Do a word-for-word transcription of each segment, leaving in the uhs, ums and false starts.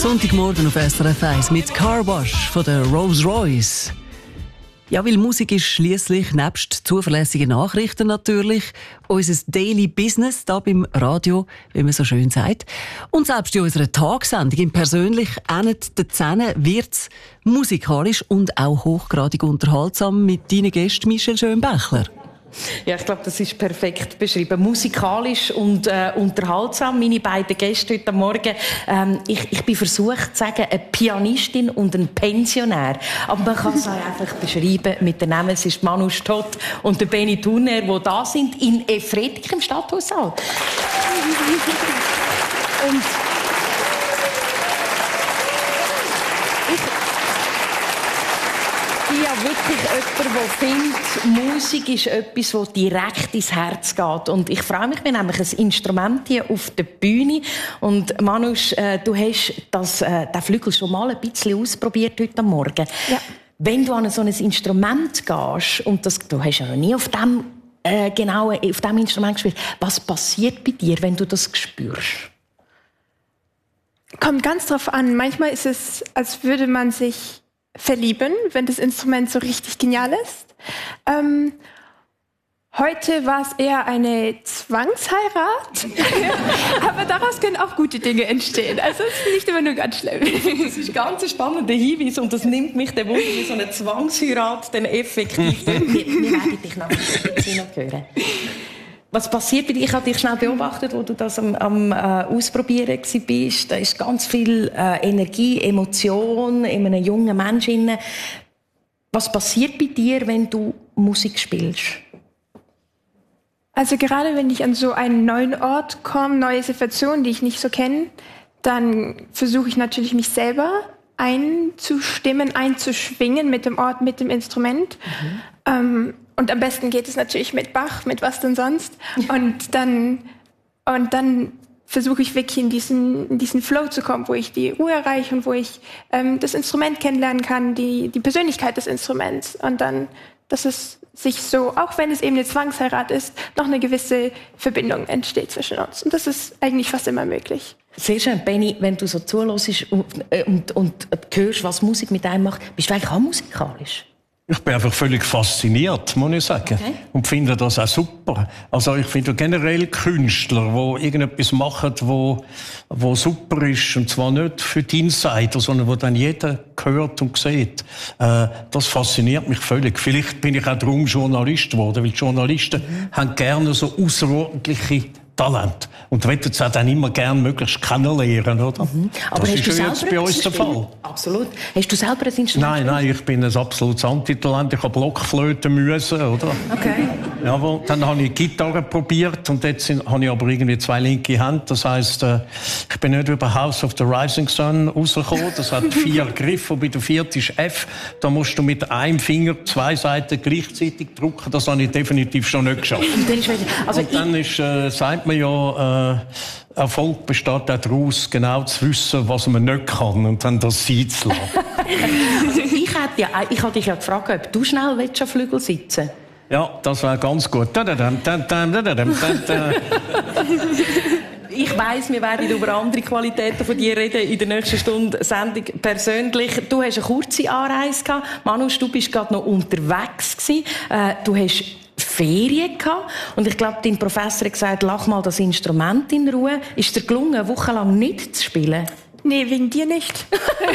Sonntagmorgen auf S R F eins mit Car Wash von der Rolls-Royce. Ja, weil Musik ist schliesslich nebst zuverlässigen Nachrichten natürlich unser Daily Business da beim Radio, wie man so schön sagt. Und selbst in unserer Tagessendung im persönlich Endet der Zähne wird's musikalisch und auch hochgradig unterhaltsam mit deinen Gästen Michelle Schönbächler. Ja, ich glaube, das ist perfekt beschrieben. Musikalisch und äh, unterhaltsam. Meine beiden Gäste heute Morgen. Ähm, ich, ich bin versucht zu sagen, eine Pianistin und ein Pensionär. Aber man kann es auch einfach beschreiben mit den Namen. Es ist Manu Stott und der Benny Turner, die da sind in Efretik im Stadthaussaal. Und ja, wirklich jemand, der findet, Musik ist etwas, das direkt ins Herz geht. Und ich freue mich, wir haben nämlich ein Instrument hier auf der Bühne. Und Manus, äh, du hast das, äh, den Flügel schon mal ein bisschen ausprobiert heute Morgen. Ja. Wenn du an so ein Instrument gehst, und das, du hast ja noch nie auf dem, äh, genau auf dem Instrument gespielt, was passiert bei dir, wenn du das spürst? Kommt ganz drauf an. Manchmal ist es, als würde man sich verlieben, wenn das Instrument so richtig genial ist. Ähm, heute war es eher eine Zwangsheirat, aber daraus können auch gute Dinge entstehen. Also es ist nicht immer nur ganz schlimm. Das ist ein ganz spannender Hinweis und das nimmt mich der Wunder, wie so eine Zwangsheirat dann effektiv wir, wir werden dich nachher noch hören. Was passiert bei dir? Ich habe dich schnell beobachtet, wo du das am, am äh, Ausprobieren warst. Da ist ganz viel äh, Energie, Emotion in einem jungen Menschen. Was passiert bei dir, wenn du Musik spielst? Also gerade wenn ich an so einen neuen Ort komme, neue Situationen, die ich nicht so kenne, dann versuche ich natürlich, mich selber einzustimmen, einzuschwingen mit dem Ort, mit dem Instrument. Mhm. Ähm, Und am besten geht es natürlich mit Bach, mit was denn sonst. Und dann, und dann versuche ich wirklich in diesen, in diesen Flow zu kommen, wo ich die Ruhe erreiche und wo ich ähm, das Instrument kennenlernen kann, die, die Persönlichkeit des Instruments. Und dann, dass es sich so, auch wenn es eben eine Zwangsheirat ist, noch eine gewisse Verbindung entsteht zwischen uns. Und das ist eigentlich fast immer möglich. Sehr schön. Benni, wenn du so zuhörst und, und, und hörst, was Musik mit einem macht, bist du eigentlich auch musikalisch? Ich bin einfach völlig fasziniert, muss ich sagen. Okay. Und finde das auch super. Also ich finde generell Künstler, die irgendetwas machen, wo, wo super ist, und zwar nicht für die Insider, sondern wo dann jeder hört und sieht. Äh, das fasziniert mich völlig. Vielleicht bin ich auch darum Journalist geworden, weil Journalisten mhm. haben gerne so außerordentliche Talent. Und wollen es auch dann immer gerne möglichst kennenlernen, oder? Mhm. Aber das hast ist du ja jetzt bei uns der Fall. Absolut. Hast du selber ein Instrument? Nein, nein, ich bin ein absolutes Antitalent. Ich habe Blockflöte müssen, oder? Okay. Ja, aber dann habe ich Gitarre probiert und jetzt habe ich aber irgendwie zwei linke Hände. Das heisst, äh, ich bin nicht über House of the Rising Sun rausgekommen. Das hat vier Griffe, bei der vierten ist F. Da musst du mit einem Finger zwei Seiten gleichzeitig drücken. Das habe ich definitiv schon nicht geschafft. Und dann ist, also und dann ist, äh, sagt man ja, äh, Erfolg besteht auch daraus, genau zu wissen, was man nicht kann und dann das sein zu lassen. Also ich hätte ja, ich habe dich ja gefragt, ob du schnell willst, am Flügel sitzen. Ja, das wäre ganz gut. Ich weiss, wir werden über andere Qualitäten von dir reden in der nächsten Stunde Sendung persönlich. Du hast eine kurze Anreise gehabt. Manus, du bist gerade noch unterwegs gewesen. Äh, du hast Ferien gehabt. Und ich glaube, dein Professor hat gesagt, lach mal das Instrument in Ruhe. Ist dir gelungen, eine Woche lang nicht zu spielen? Nee, wegen dir nicht.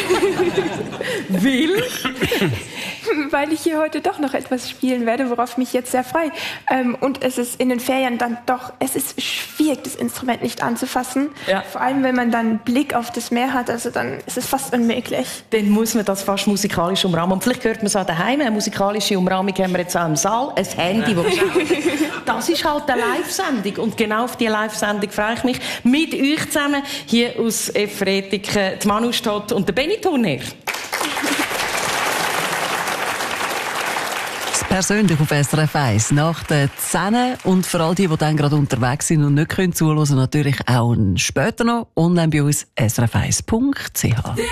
Will? Weil ich hier heute doch noch etwas spielen werde, worauf mich jetzt sehr freue. Ähm, und es ist in den Ferien dann doch, es ist schwierig, das Instrument nicht anzufassen. Ja. Vor allem, wenn man dann einen Blick auf das Meer hat, also dann ist es fast unmöglich. Dann muss man das fast musikalisch umrahmen. Und vielleicht hört man es auch daheim. Eine musikalische Umrahmung haben wir jetzt auch im Saal. Ein Handy, das das ist halt eine Live-Sendung. Und genau auf diese Live-Sendung freue ich mich. Mit euch zusammen hier aus Efretik, die Manu Stott und der Benny Turner. Persönlich auf S R F eins nach den Zähnen und für all die, die dann gerade unterwegs sind und nicht zuhören können, natürlich auch später noch online bei uns s r f eins punkt c h.